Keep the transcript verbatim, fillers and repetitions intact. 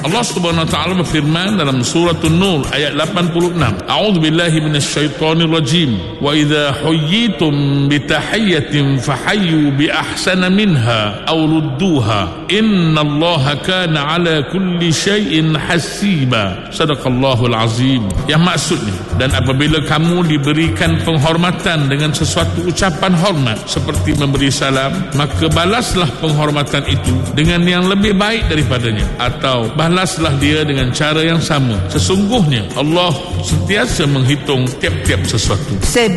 Allah Subhanahu wa taala berfirman dalam surah An-Nur ayat lapan puluh enam. A'udzubillahi minasyaitonir rajim. Wa idza huyyitum bi tahiyyatin fahayyu bi ahsana minha aw rudduha. Innallaha kana ala kulli syai'in hasiba. Sadaqallahul azim. Yang maksudnya, dan apabila kamu diberikan penghormatan dengan sesuatu ucapan hormat seperti memberi salam, maka balaslah penghormatan itu dengan yang lebih baik daripadanya, atau balaslah dia dengan cara yang sama. Sesungguhnya Allah sentiasa menghitung tiap-tiap sesuatu.